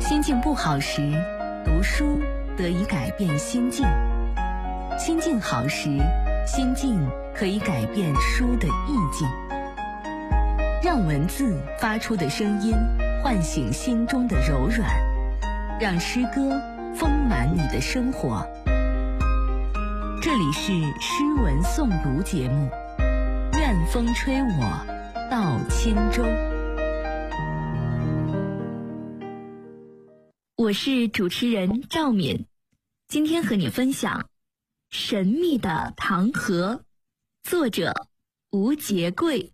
心境不好时，读书得以改变心境；心境好时，心境可以改变书的意境。让文字发出的声音唤醒心中的柔软，让诗歌丰满你的生活。这里是诗文诵读节目，愿风吹我到轻舟。我是主持人赵敏，今天和你分享《神秘的唐河》，作者吴杰贵。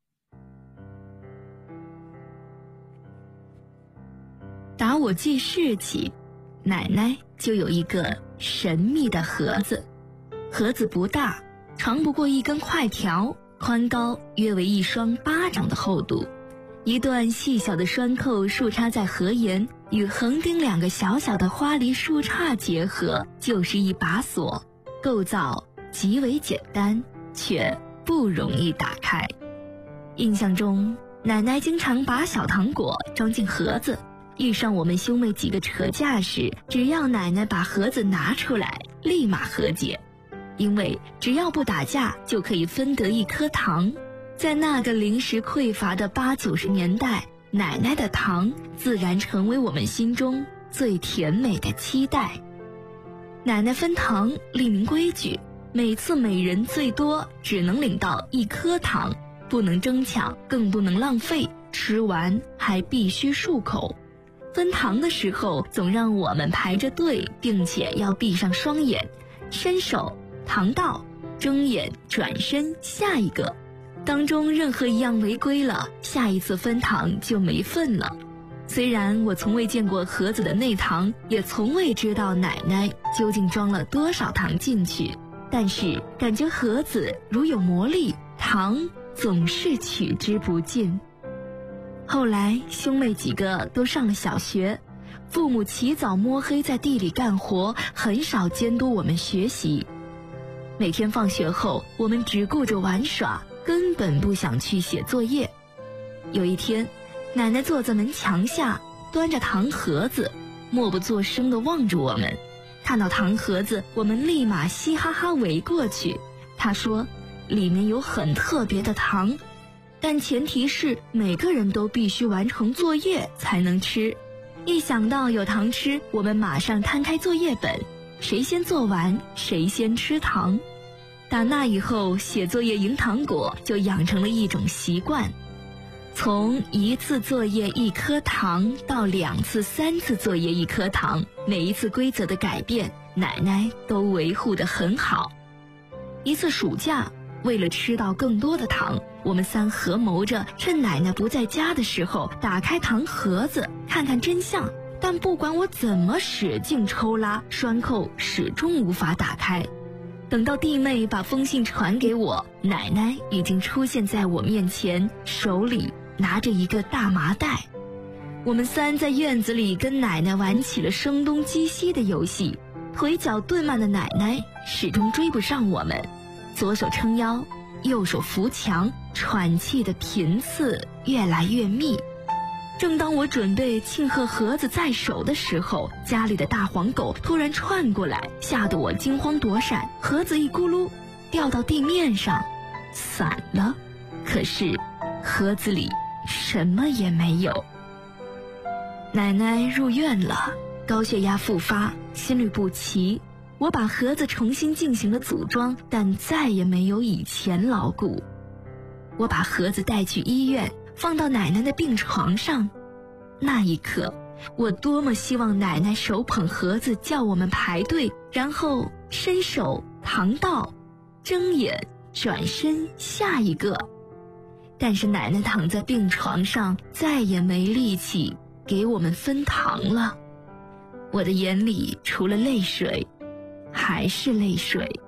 打我记事起，奶奶就有一个神秘的盒子，盒子不大，长不过一根快条，宽高约为一双巴掌的厚度，一段细小的栓扣竖插在盒沿，与横钉两个小小的花梨树杈结合，就是一把锁，构造极为简单，却不容易打开。印象中，奶奶经常把小糖果装进盒子，遇上我们兄妹几个扯架时，只要奶奶把盒子拿出来，立马和解，因为只要不打架，就可以分得一颗糖。在那个零食匮乏的80、90年代，奶奶的糖自然成为我们心中最甜美的期待。奶奶分糖立明规矩，每次每人最多只能领到1颗糖，不能争抢，更不能浪费，吃完还必须漱口。分糖的时候总让我们排着队，并且要闭上双眼，伸手糖到，睁眼转身下一个，当中任何一样违规了，下一次分糖就没份了。虽然我从未见过盒子的内糖，也从未知道奶奶究竟装了多少糖进去，但是感觉盒子如有魔力，糖总是取之不尽。后来兄妹几个都上了小学，父母起早摸黑在地里干活，很少监督我们学习。每天放学后，我们只顾着玩耍，根本不想去写作业。有一天，奶奶坐在门墙下，端着糖盒子，默不作声地望着我们。看到糖盒子，我们立马嘻哈哈围过去。她说，里面有很特别的糖，但前提是每个人都必须完成作业才能吃。一想到有糖吃，我们马上摊开作业本，谁先做完谁先吃糖。打那以后，写作业赢糖果就养成了一种习惯，从1次作业1颗糖到2次3次作业1颗糖，每一次规则的改变，奶奶都维护得很好。一次暑假，为了吃到更多的糖，我们3合谋着趁奶奶不在家的时候打开糖盒子看看真相，但不管我怎么使劲抽拉，栓扣始终无法打开。等到弟妹把封信传给我，奶奶已经出现在我面前，手里拿着一个大麻袋。我们3在院子里跟奶奶玩起了声东击西的游戏，腿脚顿慢的奶奶始终追不上我们，左手撑腰，右手扶墙，喘气的频次越来越密。正当我准备庆贺盒子在手的时候，家里的大黄狗突然窜过来，吓得我惊慌躲闪，盒子一咕噜掉到地面上，散了。可是盒子里什么也没有。奶奶入院了，高血压复发，心律不齐。我把盒子重新进行了组装，但再也没有以前牢固。我把盒子带去医院，放到奶奶的病床上。那一刻，我多么希望奶奶手捧盒子叫我们排队，然后伸手糖到，睁眼转身下一个。但是奶奶躺在病床上，再也没力气给我们分糖了。我的眼里除了泪水，还是泪水。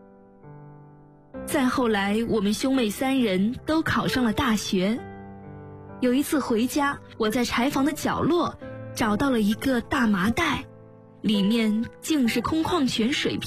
再后来，我们兄妹3人都考上了大学。有一次回家，我在柴房的角落找到了一个大麻袋，里面竟是空矿泉水瓶。